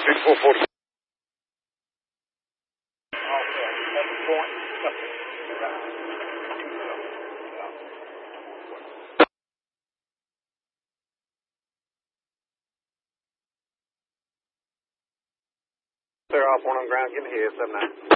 440. They're off one on ground. Give me here, 79.